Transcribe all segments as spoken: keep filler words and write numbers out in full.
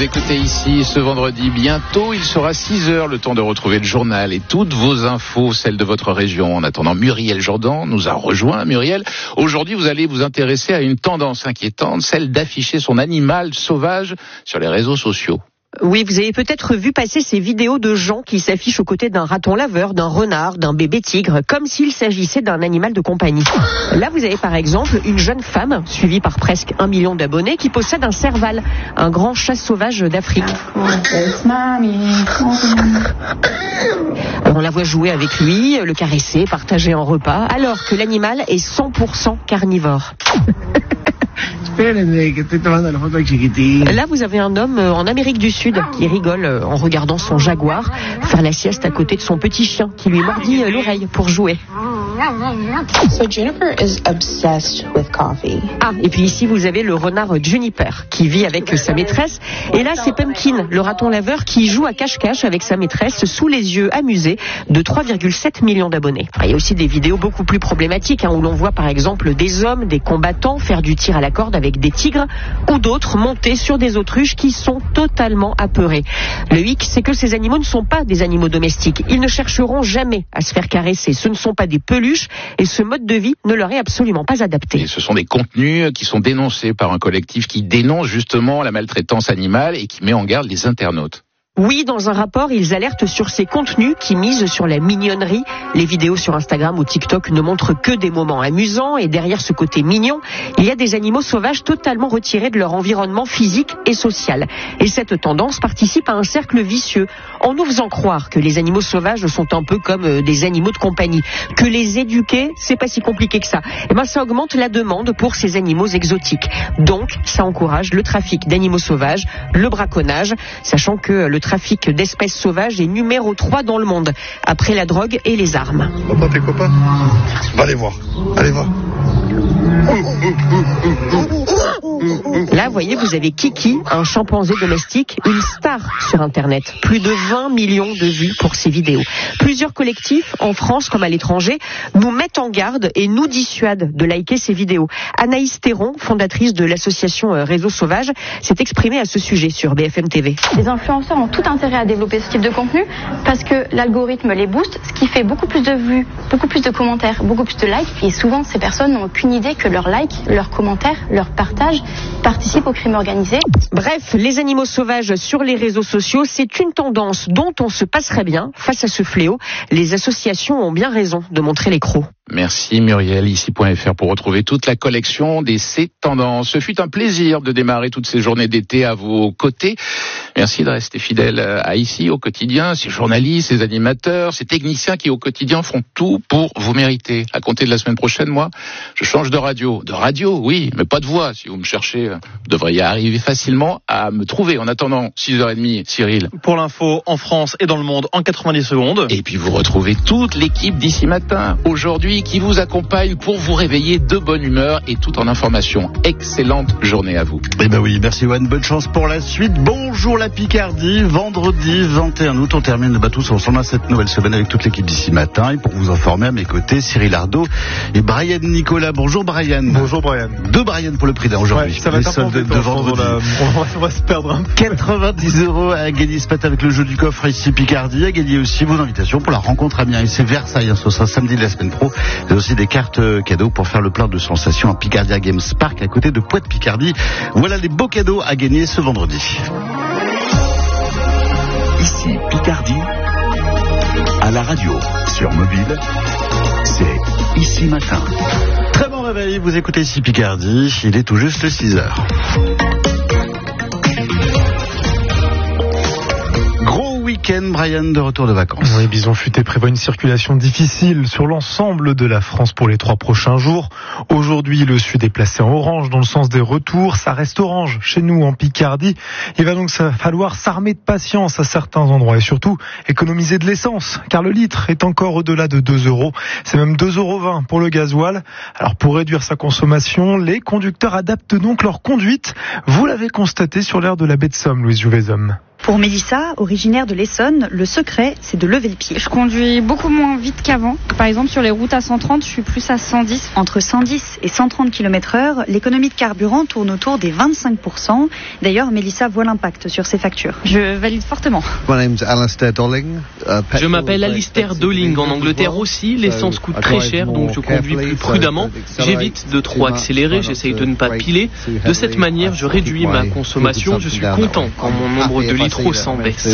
nous écoutez ici ce vendredi. Bientôt, il sera six heures, le temps de retrouver le journal et toutes vos infos, celles de votre région. En attendant, Muriel Jourdan nous a rejoint. Muriel, aujourd'hui, vous allez vous intéresser à une tendance inquiétante, celle d'afficher son animal sauvage sur les réseaux sociaux. Oui, vous avez peut-être vu passer ces vidéos de gens qui s'affichent aux côtés d'un raton laveur, d'un renard, d'un bébé tigre, comme s'il s'agissait d'un animal de compagnie. Là, vous avez par exemple une jeune femme, suivie par presque un million d'abonnés, qui possède un serval, un grand chat sauvage d'Afrique. On la voit jouer avec lui, le caresser, partager un repas, alors que l'animal est cent pour cent carnivore. Là, vous avez un homme en Amérique du Sud qui rigole en regardant son jaguar faire la sieste à côté de son petit chien qui lui mordit l'oreille pour jouer. So Juniper is obsessed with coffee. Ah, et puis ici, vous avez le renard Juniper qui vit avec sa maîtresse. Et là, c'est Pumpkin, le raton laveur qui joue à cache-cache avec sa maîtresse sous les yeux amusés de trois virgule sept millions d'abonnés. Il y a aussi des vidéos beaucoup plus problématiques hein, où l'on voit par exemple des hommes, des combattants faire du tir à la corde avec des tigres ou d'autres monter sur des autruches qui sont totalement apeurés. Le hic, c'est que ces animaux ne sont pas des animaux domestiques. Ils ne chercheront jamais à se faire caresser. Ce ne sont pas des peluches et ce mode de vie ne leur est absolument pas adapté. Et ce sont des contenus qui sont dénoncés par un collectif qui dénonce justement la maltraitance animale et qui met en garde les internautes. Oui, dans un rapport, ils alertent sur ces contenus qui misent sur la mignonnerie. Les vidéos sur Instagram ou TikTok ne montrent que des moments amusants et derrière ce côté mignon, il y a des animaux sauvages totalement retirés de leur environnement physique et social. Et cette tendance participe à un cercle vicieux en nous faisant croire que les animaux sauvages sont un peu comme des animaux de compagnie, que les éduquer, c'est pas si compliqué que ça. Et ben, ça augmente la demande pour ces animaux exotiques. Donc, ça encourage le trafic d'animaux sauvages, le braconnage, sachant que le trafic d'espèces sauvages est numéro trois dans le monde, après la drogue et les armes. On va pas tes copains ? Va les voir, allez voir. Là, vous voyez, vous avez Kiki, un chimpanzé domestique, une star sur Internet. Plus de vingt millions de vues pour ses vidéos. Plusieurs collectifs, en France comme à l'étranger, nous mettent en garde et nous dissuadent de liker ces vidéos. Anaïs Théron, fondatrice de l'association Réseau Sauvage, s'est exprimée à ce sujet sur B F M T V. Les influenceurs ont tout intérêt à développer ce type de contenu parce que l'algorithme les booste, ce qui fait beaucoup plus de vues, beaucoup plus de commentaires, beaucoup plus de likes. Et souvent, ces personnes n'ont aucune idée que leurs likes, leurs commentaires, leurs partages participent au crime organisé. Bref, les animaux sauvages sur les réseaux sociaux, c'est une tendance dont on se passerait bien. Face à ce fléau, les associations ont bien raison de montrer les crocs. Merci Muriel, ici point F R pour retrouver toute la collection des C tendances. Ce fut un plaisir de démarrer toutes ces journées d'été à vos côtés. Merci de rester fidèle à ici au quotidien, ces journalistes, ces animateurs, ces techniciens qui au quotidien font tout pour vous mériter. À compter de la semaine prochaine, moi, je change de radio. De radio, oui, mais pas de voix. Si vous me cherchez, vous devriez arriver facilement à me trouver. En attendant, six heures trente, Cyril. Pour l'info, en France et dans le monde, en quatre-vingt-dix secondes. Et puis vous retrouvez toute l'équipe d'ici matin, aujourd'hui, qui vous accompagne pour vous réveiller de bonne humeur et tout en information. Excellente journée à vous. Eh ben oui, merci Juan, bonne chance pour la suite. Bonjour la Picardie, vendredi vingt et un août, on termine bah, tous ensemble à cette nouvelle semaine avec toute l'équipe d'ici matin. Et pour vous informer, à mes côtés, Cyril Ardo et Brian Nicolas. Bonjour Brian. Bonjour Brian. Deux Brian pour le prix d'un aujourd'hui. Ouais, ça va les être soldes de vendredi. On va, on va se perdre un peu. quatre-vingt-dix euros à gagner ce matin avec le jeu du coffre ici Picardie. À gagner aussi vos invitations pour la rencontre à Amiens et c'est Versailles. Ce sera samedi de la semaine pro. Et aussi des cartes cadeaux pour faire le plein de sensations à Picardia Games Park à côté de Poix-de-Picardie. Voilà les beaux cadeaux à gagner ce vendredi. Ici Picardie, à la radio, sur mobile, c'est Ici Matin. Très bon réveil, vous écoutez ici Picardie, il est tout juste six heures. Week-end, Brian, de retour de vacances. Oui, Bison Futé prévoit une circulation difficile sur l'ensemble de la France pour les trois prochains jours. Aujourd'hui, le sud est placé en orange dans le sens des retours. Ça reste orange chez nous en Picardie. Il va donc falloir s'armer de patience à certains endroits et surtout économiser de l'essence car le litre est encore au-delà de deux euros. C'est même deux euros vingt pour le gasoil. Alors pour réduire sa consommation, les conducteurs adaptent donc leur conduite. Vous l'avez constaté sur l'aire de la baie de Somme, Louise Jouvezhomme. Pour Mélissa, originaire de l'Essonne, le secret, c'est de lever le pied. Je conduis beaucoup moins vite qu'avant. Par exemple, sur les routes à cent trente, je suis plus à cent dix. Entre cent dix et cent trente kilomètres heure, l'économie de carburant tourne autour des vingt-cinq pour cent. D'ailleurs, Mélissa voit l'impact sur ses factures. Je valide fortement. Je m'appelle Alistair Dolling. En Angleterre aussi, l'essence coûte très cher, donc je conduis plus prudemment. J'évite de trop accélérer, j'essaye de ne pas piler. De cette manière, je réduis ma consommation. Je suis content quand mon nombre de litres au cent baisse.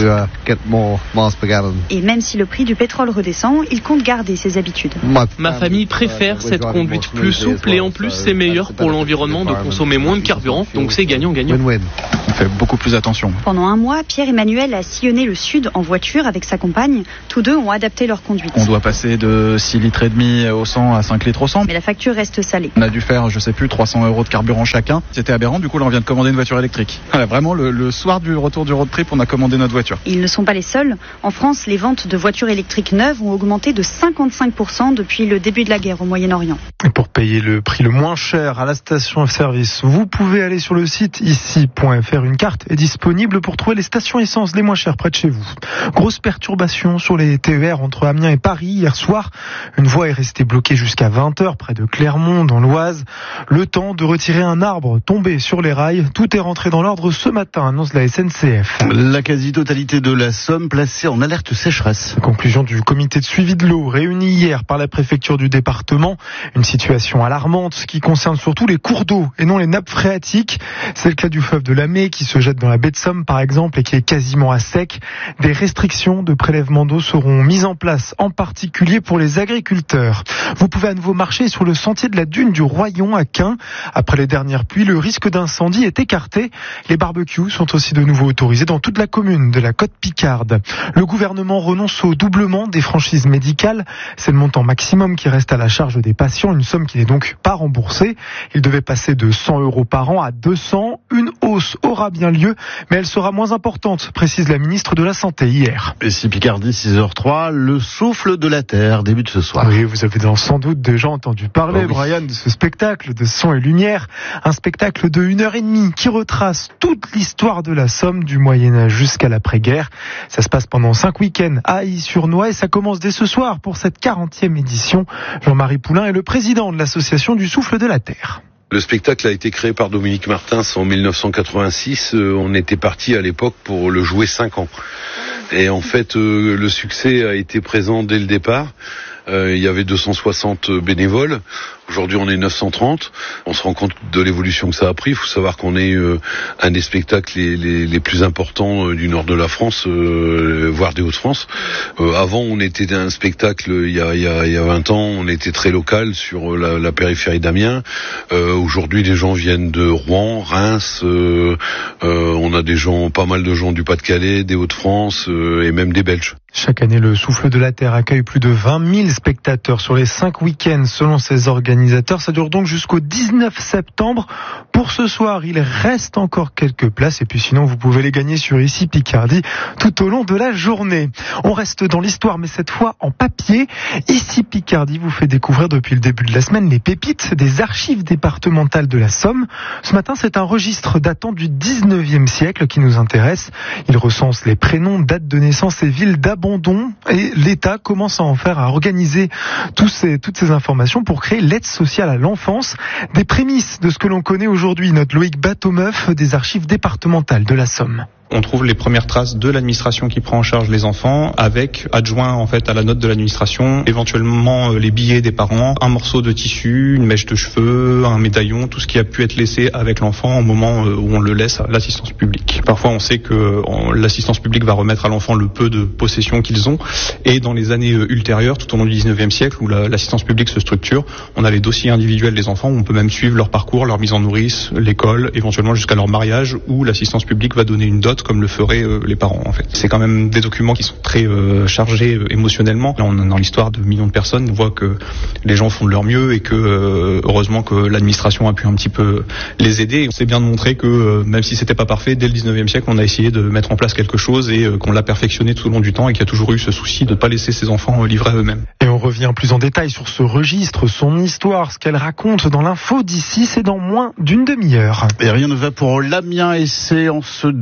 Et même si le prix du pétrole redescend, il compte garder ses habitudes. Ma famille préfère cette conduite plus souple et en plus c'est meilleur pour l'environnement de consommer moins de carburant, donc c'est gagnant-gagnant. On fait beaucoup plus attention. Pendant un mois, Pierre-Emmanuel a sillonné le sud en voiture avec sa compagne. Tous deux ont adapté leur conduite. On doit passer de six litres et demi au cent à cinq litres au cent. Mais la facture reste salée. On a dû faire, je sais plus, trois cents euros de carburant chacun. C'était aberrant, du coup là on vient de commander une voiture électrique. Voilà, vraiment le, le soir du retour du road trip, on a commandé notre voiture. Ils ne sont pas les seuls. En France, les ventes de voitures électriques neuves ont augmenté de cinquante-cinq pour cent depuis le début de la guerre au Moyen-Orient. Et pour payer le prix le moins cher à la station-service, vous pouvez aller sur le site ici point f r. Une carte est disponible pour trouver les stations essence les moins chères près de chez vous. Grosse perturbation sur les T E R entre Amiens et Paris hier soir. Une voie est restée bloquée jusqu'à vingt heures près de Clermont dans l'Oise. Le temps de retirer un arbre tombé sur les rails. Tout est rentré dans l'ordre ce matin, annonce la S N C F. La quasi-totalité de la Somme placée en alerte sécheresse. Conclusion du comité de suivi de l'eau réuni hier par la préfecture du département. Une situation alarmante qui concerne surtout les cours d'eau et non les nappes phréatiques. C'est le cas du fleuve de la Mée qui se jette dans la baie de Somme par exemple et qui est quasiment à sec. Des restrictions de prélèvement d'eau seront mises en place, en particulier pour les agriculteurs. Vous pouvez à nouveau marcher sur le sentier de la dune du Royon à Caen. Après les dernières pluies, le risque d'incendie est écarté. Les barbecues sont aussi de nouveau autorisés dans toute la commune de la Côte-Picarde. Le gouvernement renonce au doublement des franchises médicales. C'est le montant maximum qui reste à la charge des patients, une somme qui n'est donc pas remboursée. Il devait passer de cent euros par an à deux cents. Une hausse aura bien lieu, mais elle sera moins importante, précise la ministre de la Santé hier. Ici Picardie, six heures trois, le souffle de la Terre débute ce soir. Oui, vous avez sans doute déjà entendu parler, oh oui. Brian, de ce spectacle de son et lumière. Un spectacle de une heure et demie qui retrace toute l'histoire de la Somme du Moyen-Âge jusqu'à l'après-guerre. Ça se passe pendant cinq week-ends à Ailly-sur-Noix et ça commence dès ce soir pour cette quarantième édition. Jean-Marie Poulain est le président de l'association du souffle de la Terre. Le spectacle a été créé par Dominique Martins en mille neuf cent quatre-vingt-six. Euh, on était parti à l'époque pour le jouer cinq ans. Et en fait, euh, le succès a été présent dès le départ. Euh, il y avait deux cent soixante bénévoles. Aujourd'hui, on est neuf cent trente. On se rend compte de l'évolution que ça a pris. Il faut savoir qu'on est euh, un des spectacles les, les, les plus importants euh, du nord de la France, euh, voire des Hauts-de-France. Euh, avant, on était un spectacle, il y a, il y a, il y a vingt ans, on était très local sur la, la périphérie d'Amiens. Euh, aujourd'hui, les gens viennent de Rouen, Reims. Euh, euh, on a des gens, pas mal de gens du Pas-de-Calais, des Hauts-de-France euh, et même des Belges. Chaque année, le Souffle de la Terre accueille plus de vingt mille spectateurs sur les cinq week-ends selon ses organisateurs. Ça dure donc jusqu'au dix-neuf septembre. Pour ce soir, il reste encore quelques places et puis sinon, vous pouvez les gagner sur Ici Picardie tout au long de la journée. On reste dans l'histoire, mais cette fois en papier. Ici Picardie vous fait découvrir depuis le début de la semaine les pépites des archives départementales de la Somme. Ce matin, c'est un registre datant du dix-neuvième siècle qui nous intéresse. Il recense les prénoms, dates de naissance et villes d'abandon. Et l'État commence à en faire, à organiser tous ces, toutes ces informations pour créer l'aide sociale à l'enfance. Des prémices de ce que l'on connaît aujourd'hui, note Loïc Bateaumeuf des archives départementales de la Somme. On trouve les premières traces de l'administration qui prend en charge les enfants, avec adjoint en fait à la note de l'administration, éventuellement les billets des parents, un morceau de tissu, une mèche de cheveux, un médaillon, tout ce qui a pu être laissé avec l'enfant au moment où on le laisse à l'assistance publique. Parfois on sait que l'assistance publique va remettre à l'enfant le peu de possession qu'ils ont, et dans les années ultérieures, tout au long du dix-neuvième siècle, où l'assistance publique se structure, on a les dossiers individuels des enfants, où on peut même suivre leur parcours, leur mise en nourrice, l'école, éventuellement jusqu'à leur mariage, où l'assistance publique va donner une dot comme le feraient euh, les parents en fait. C'est quand même des documents qui sont très euh, chargés euh, émotionnellement. Là on est dans l'histoire de millions de personnes, on voit que les gens font de leur mieux et que euh, heureusement que l'administration a pu un petit peu les aider. C'est bien de montrer que euh, même si c'était pas parfait, dès le dix-neuvième siècle on a essayé de mettre en place quelque chose et euh, qu'on l'a perfectionné tout au long du temps et qu'il y a toujours eu ce souci de ne pas laisser ses enfants euh, livrés à eux-mêmes. Et on revient plus en détail sur ce registre, son histoire, ce qu'elle raconte dans l'info d'ici, c'est dans moins d'une demi-heure. Et rien ne va pour l'Amiens et c'est en ce début de saison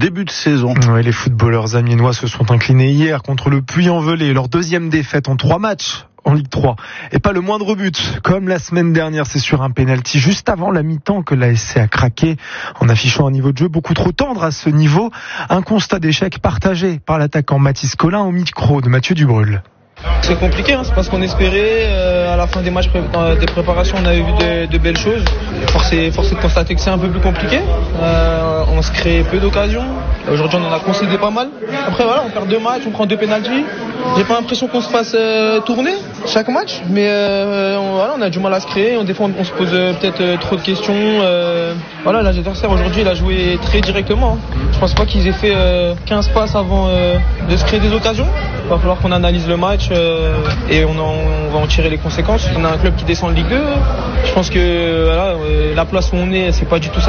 saison. Ouais, les footballeurs amiénois se sont inclinés hier contre le Puy-en-Velay, leur deuxième défaite en trois matchs en Ligue trois. Et pas le moindre but. Comme la semaine dernière, c'est sur un pénalty juste avant la mi-temps que l'A S C a craqué en affichant un niveau de jeu beaucoup trop tendre à ce niveau. Un constat d'échec partagé par l'attaquant Mathis Collin au micro de Mathieu Dubrul. C'est compliqué, hein, c'est pas ce qu'on espérait. Euh, à la fin des matchs pré- euh, des préparations, on avait vu de, de belles choses. Force est, force est de constater que c'est un peu plus compliqué. Euh, on se crée peu d'occasions. Aujourd'hui, on en a concédé pas mal. Après, voilà, on perd deux matchs, on prend deux pénaltys. J'ai pas l'impression qu'on se fasse euh, tourner chaque match, mais euh, on, voilà, on a du mal à se créer. On, des fois, on, on se pose euh, peut-être euh, trop de questions. Euh, voilà, l'adversaire aujourd'hui, il a joué très directement. Hein. Je pense pas qu'ils aient fait euh, quinze passes avant euh, de se créer des occasions. Il va falloir qu'on analyse le match euh, et on, en, on va en tirer les conséquences. On a un club qui descend de Ligue deux. Je pense que voilà, euh, la place où on est, c'est pas du tout ça.